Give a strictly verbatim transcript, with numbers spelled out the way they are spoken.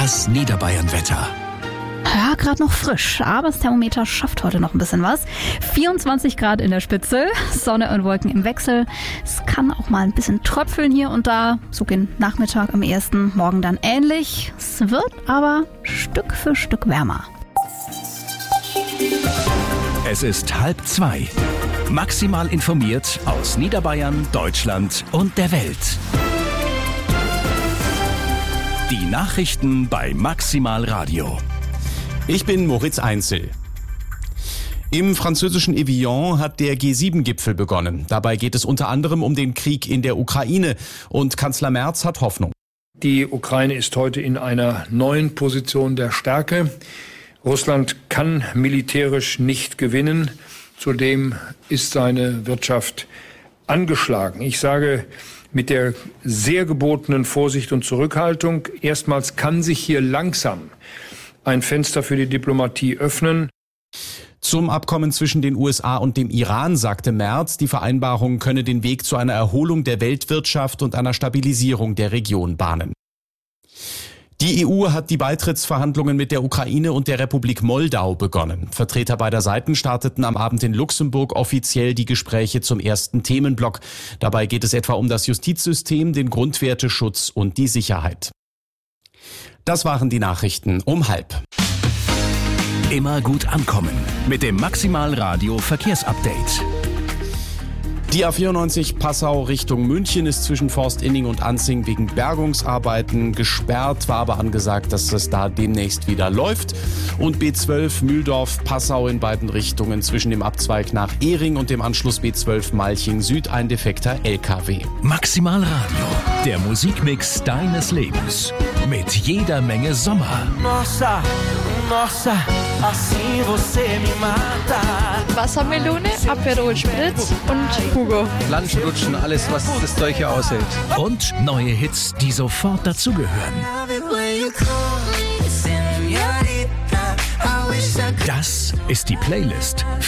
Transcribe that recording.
Das Niederbayern-Wetter. Ja, gerade noch frisch, aber das Thermometer schafft heute noch ein bisschen was. vierundzwanzig Grad in der Spitze, Sonne und Wolken im Wechsel. Es kann auch mal ein bisschen tröpfeln hier und da, so gegen Nachmittag am ersten, morgen dann ähnlich. Es wird aber Stück für Stück wärmer. Es ist halb zwei. Maximal informiert aus Niederbayern, Deutschland und der Welt. Die Nachrichten bei Maximal Radio. Ich bin Moritz Einzel. Im französischen Evian hat der G sieben Gipfel begonnen. Dabei geht es unter anderem um den Krieg in der Ukraine. Und Kanzler Merz hat Hoffnung. Die Ukraine ist heute in einer neuen Position der Stärke. Russland kann militärisch nicht gewinnen. Zudem ist seine Wirtschaft angeschlagen. Ich sage mit der sehr gebotenen Vorsicht und Zurückhaltung, erstmals kann sich hier langsam ein Fenster für die Diplomatie öffnen. Zum Abkommen zwischen den U S A und dem Iran sagte Merz, die Vereinbarung könne den Weg zu einer Erholung der Weltwirtschaft und einer Stabilisierung der Region bahnen. Die E U hat die Beitrittsverhandlungen mit der Ukraine und der Republik Moldau begonnen. Vertreter beider Seiten starteten am Abend in Luxemburg offiziell die Gespräche zum ersten Themenblock. Dabei geht es etwa um das Justizsystem, den Grundwerteschutz und die Sicherheit. Das waren die Nachrichten um halb. Immer gut ankommen mit dem Maximal Radio Verkehrsupdate. Die A vierundneunzig Passau Richtung München ist zwischen Forstinning und Anzing wegen Bergungsarbeiten gesperrt, war aber angesagt, dass es da demnächst wieder läuft. Und B zwölf Mühldorf Passau in beiden Richtungen zwischen dem Abzweig nach Ehring und dem Anschluss B zwölf Malching Süd ein defekter L K W. Maximal Radio, der Musikmix deines Lebens. Mit jeder Menge Sommer. Nossa, nossa, assim você me mata. Wassermelone, Aperol Spritz und Hugo. Lunchrutschen, alles, was das Zeug hier aushält. Und neue Hits, die sofort dazugehören. Das ist die Playlist